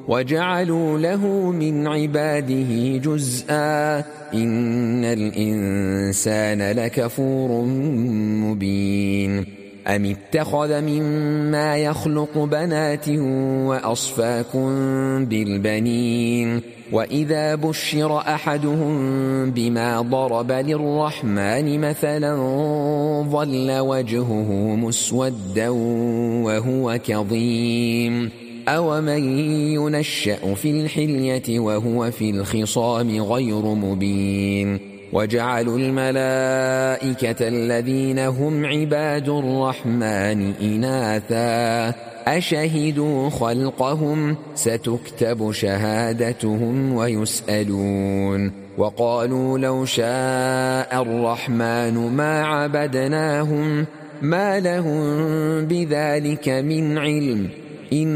وجعلوا له من عباده جزءا إن الإنسان لكفور مبين أم اتخذ مما يخلق بنات وأصفاكم بالبنين وإذا بشر أحدهم بما ضرب للرحمن مثلا ظل وجهه مسودا وهو كظيم أومن ينشأ في الحلية وهو في الخصام غير مبين وجعلوا الملائكة الذين هم عباد الرحمن إناثا أشهدوا خلقهم ستكتب شهادتهم ويسألون وقالوا لو شاء الرحمن ما عبدناهم ما لهم بذلك من علم